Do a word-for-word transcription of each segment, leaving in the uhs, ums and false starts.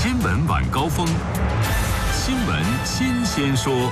新闻晚高峰，新闻新鲜说。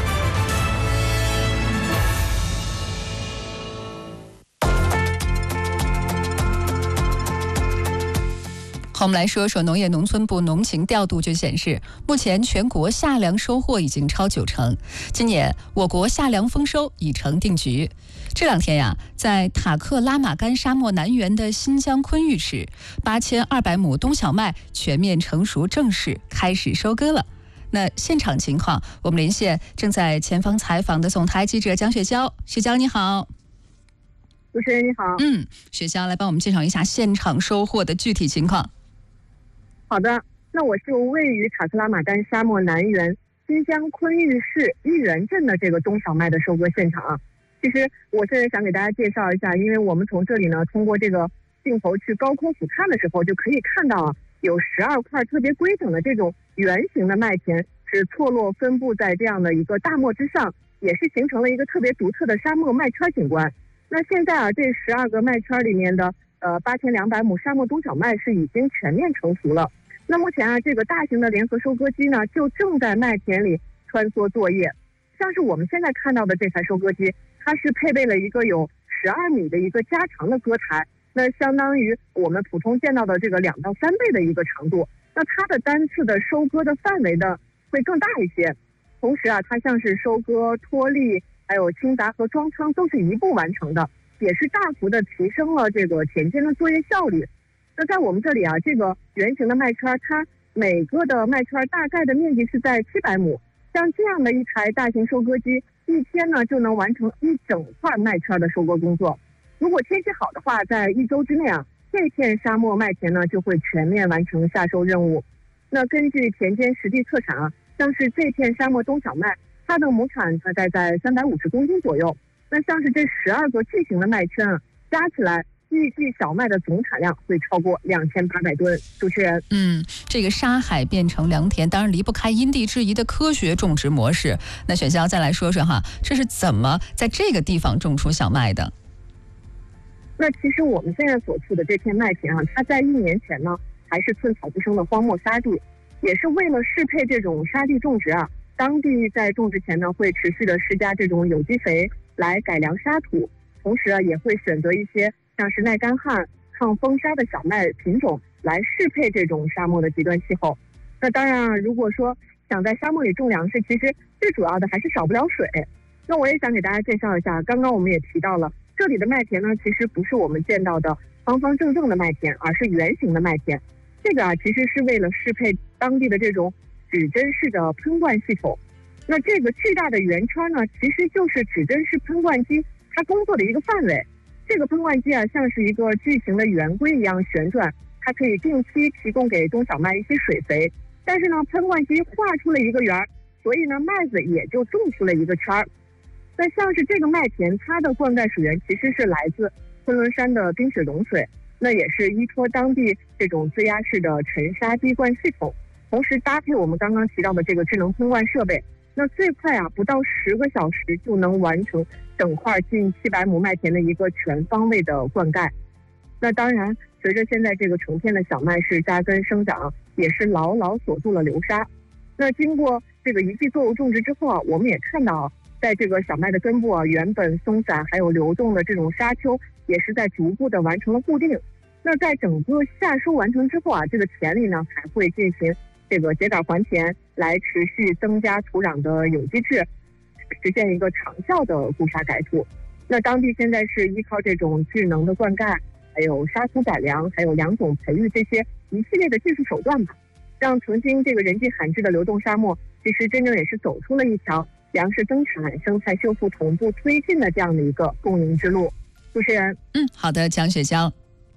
好，我们来说说农业农村部农情调度就显示，目前全国夏粮收获已经超九成。今年我国夏粮丰收已成定局。这两天呀，在塔克拉玛干沙漠南缘的新疆昆玉市，八千二百亩冬小麦全面成熟，正式开始收割了。那现场情况，我们连线正在前方采访的总台记者蒋雪娇。雪娇你好。 主持人你好。 嗯，雪娇来帮我们介绍一下现场收获的具体情况。 好的，那我是位于塔克拉玛干沙漠南缘新疆昆玉市玉源镇的这个冬小麦的收割现场啊。其实我是想给大家介绍一下，因为我们从这里呢，通过这个镜头去高空俯瞰的时候，就可以看到啊，有十二块特别规整的这种圆形的麦田，是错落分布在这样的一个大漠之上，也是形成了一个特别独特的沙漠麦圈景观。那现在啊，这十二个麦圈里面的呃八千两百亩沙漠冬小麦是已经全面成熟了。那目前啊，这个大型的联合收割机呢，就正在麦田里穿梭作业。像是我们现在看到的这台收割机，它是配备了一个有十二米的一个加长的割台，那相当于我们普通见到的这个两到三倍的一个长度。那它的单次的收割的范围呢会更大一些。同时啊，它像是收割、脱粒，还有清杂和装仓都是一步完成的，也是大幅的提升了这个田间的作业效率。那在我们这里啊，这个圆形的麦圈，它每个的麦圈大概的面积是在七百亩。像这样的一台大型收割机，一天呢就能完成一整块麦圈的收割工作。如果天气好的话，在一周之内啊，这片沙漠麦田呢就会全面完成夏收任务。那根据田间实地测产啊，像是这片沙漠冬小麦，它的亩产大概在三百五十公斤左右。那像是这十二个巨型的麦圈啊，加起来预计小麦的总产量会超过两千八百吨。主持人， 嗯，这个沙海变成良田，当然离不开因地制宜的科学种植模式。那雪娇再来说说哈，这是怎么在这个地方种出小麦的？ 那其实我们现在所处的这片麦田啊，它在一年前呢还是寸草不生的荒漠沙地，也是为了适配这种沙地种植啊，当地在种植前呢会持续的施加这种有机肥来改良沙土，同时啊也会选择一些像是耐干旱、抗风沙的小麦品种来适配这种沙漠的极端气候。那当然啊，如果说想在沙漠里种粮食，其实最主要的还是少不了水。那我也想给大家介绍一下，刚刚我们也提到了，这里的麦田呢，其实不是我们见到的方方正正的麦田，而是圆形的麦田。这个啊，其实是为了适配当地的这种指针式的喷灌系统。那这个巨大的圆圈呢，其实就是指针式喷灌机它工作的一个范围。这个喷灌机啊，像是一个巨型的圆规一样旋转，它可以定期提供给冬小麦一些水肥。但是呢，喷灌机画出了一个圆，所以呢，麦子也就种出了一个圈儿。那像是这个麦田，它的灌溉水源其实是来自昆仑山的冰雪融水，那也是依托当地这种自压式的沉沙滴灌系统，同时搭配我们刚刚提到的这个智能喷灌设备。那最快啊，不到十个小时就能完成整块近七百亩麦田的一个全方位的灌溉。那当然，随着现在这个成片的小麦是扎根生长，也是牢牢锁住了流沙。那经过这个一季作物种植之后啊，我们也看到，在这个小麦的根部啊，原本松散还有流动的这种沙丘，也是在逐步的完成了固定。那在整个夏收完成之后啊，这个田里呢还会进行这个秸秆还田，来持续增加土壤的有机质，实现一个长效的固沙改土。那当地现在是依靠这种智能的灌溉，还有沙土改良，还有良种培育这些一系列的技术手段吧，让曾经这个人迹罕至的流动沙漠，其实真正也是走出了一条粮食增产、生态修复同步推进的这样的一个共赢之路。主持人， 嗯，好的，蒋雪娇。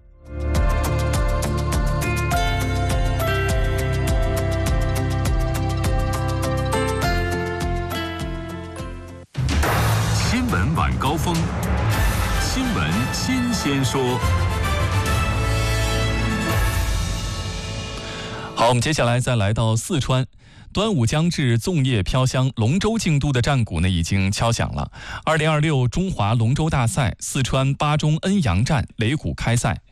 新闻晚高峰，新闻新鲜说。 好，我们接下来再来到四川。端午将至，粽叶飘香，龙舟竞渡的战鼓呢已经敲响了。二零二六中华龙舟大赛四川巴中恩阳站擂鼓开赛。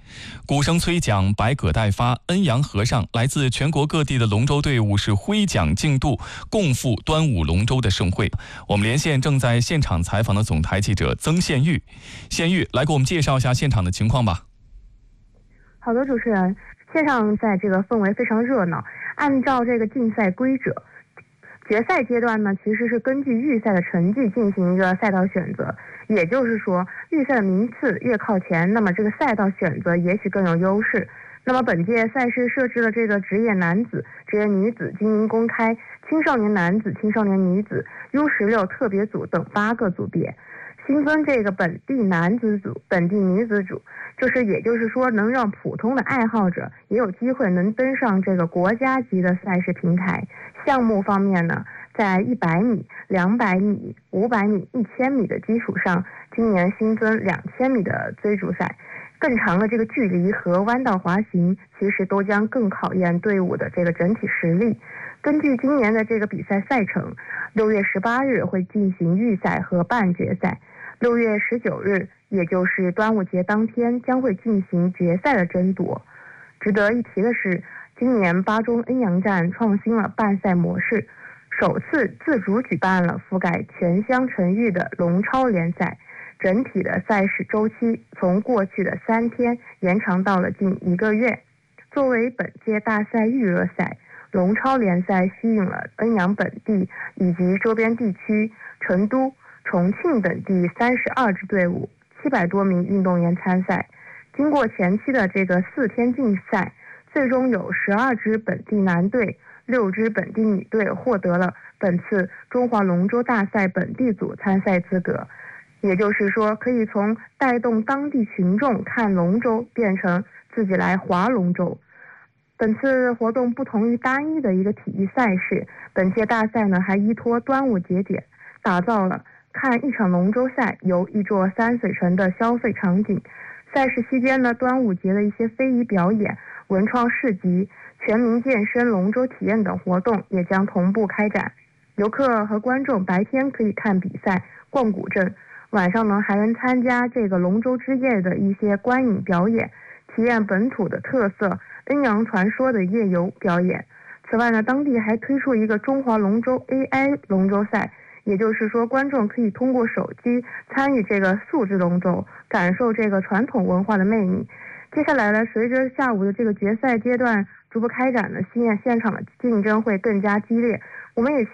鼓声催奖，百舸待发，恩阳河上，来自全国各地的龙舟队伍是挥桨竞渡，共赴端午龙舟的盛会。我们连线正在现场采访的总台记者曾宪玉，宪玉来给我们介绍一下现场的情况吧。 好的，主持人，现场在这个氛围非常热闹。按照这个竞赛规则，决赛阶段呢，其实是根据预赛的成绩进行一个赛道选择。也就是说，预赛的名次越靠前，那么这个赛道选择也许更有优势。那么本届赛事设置了这个职业男子、职业女子、精英公开、青少年男子、青少年女子、U 十六特别组等八个组别，新增这个本地男子组、本地女子组，就是也就是说能让普通的爱好者也有机会能登上这个国家级的赛事平台。项目方面呢，在一百米、两百米、五百米、一千米的基础上，今年新增两千米的追逐赛。更长的这个距离和弯道滑行，其实都将更考验队伍的这个整体实力。根据今年的这个比赛赛程，六月十八日会进行预赛和半决赛，六月十九日，也就是端午节当天，将会进行决赛的争夺。值得一提的是，今年巴中恩阳站创新了办赛模式，首次自主举办了覆盖全乡城域的龙超联赛，整体的赛事周期从过去的三天延长到了近一个月。作为本届大赛预热赛，龙超联赛吸引了恩阳本地以及周边地区、成都、重庆等地三十二支队伍，七百多名运动员参赛。经过前期的这个四天竞赛，最终有十二支本地男队、六支本地女队获得了本次中华龙舟大赛本地组参赛资格。也就是说，可以从带动当地群众看龙舟变成自己来划龙舟。本次活动不同于单一的一个体育赛事，本届大赛呢还依托端午节点，打造了看一场龙舟赛游一座山水城的消费场景。赛事期间呢，端午节的一些非遗表演、文创市集、全民健身、龙舟体验等活动也将同步开展。游客和观众白天可以看比赛、逛古镇，晚上呢还能参加这个龙舟之夜的一些观影表演，体验本土的特色恩阳传说的夜游表演。此外呢，当地还推出一个中华龙舟 A I 龙舟赛，也就是说观众可以通过手机参与这个素质龙舟，感受这个传统文化的魅力。接下来呢，随着下午的这个决赛阶段逐步开展呢，现现场的竞争会更加激烈。我们也